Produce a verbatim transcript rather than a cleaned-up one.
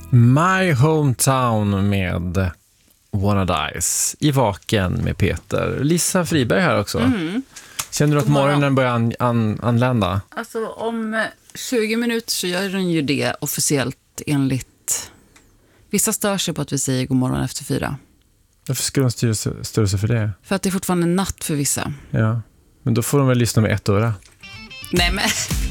My Hometown med Wanna Dies i Vaken med Peter. Lisa Friberg här också. Mm. Känner du att morgonen börjar an, an, anlända? Alltså om tjugo minuter så gör den ju det officiellt enligt... Vissa stör sig på att vi säger god morgon efter fyra. Varför ska de styra sig, styra sig för det? För att det är fortfarande natt för vissa. Ja, men då får de väl lyssna med ett öra. Nej men...